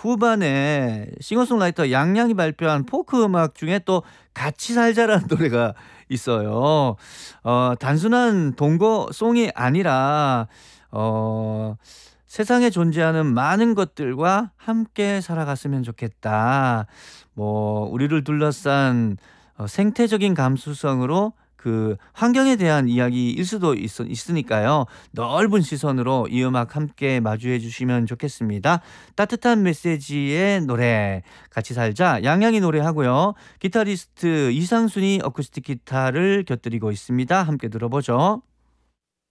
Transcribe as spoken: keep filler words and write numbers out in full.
후반에 싱어송라이터 양양이 발표한 포크 음악 중에 또 같이 살자라는 노래가 있어요. 어 단순한 동거송이 아니라 어 "세상에 존재하는 많은 것들과 함께 살아갔으면 좋겠다." 뭐 우리를 둘러싼 어 생태적인 감수성으로 그 환경에 대한 이야기일 수도 있으 있으니까요. 넓은 시선으로 이 음악 함께 마주해 주시면 좋겠습니다. 따뜻한 메시지의 노래 같이 살자 양양이 노래하고요. 기타리스트 이상순이 어쿠스틱 기타를 곁들이고 있습니다. 함께 들어보죠.